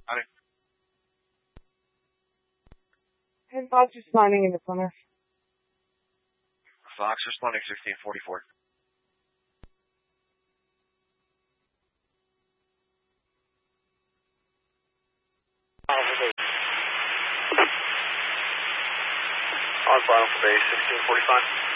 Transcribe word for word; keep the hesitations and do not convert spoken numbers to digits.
Honey. ten Fox responding in the Plymouth. Fox responding sixteen forty-four. On final for base sixteen forty-five.